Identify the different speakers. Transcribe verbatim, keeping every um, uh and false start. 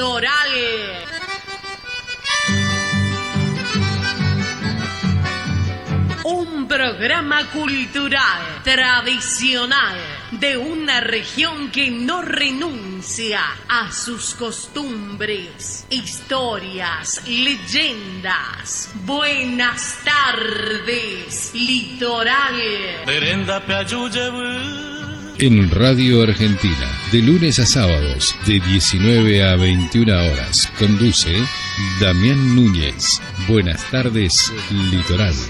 Speaker 1: Litoral. Un programa cultural, tradicional, de una región que no renuncia a sus costumbres, historias, leyendas. Buenas tardes, Litoral.
Speaker 2: En Radio Argentina, de lunes a sábados, de diecinueve a veintiuna horas, conduce Damián Núñez. Buenas tardes, Litoral.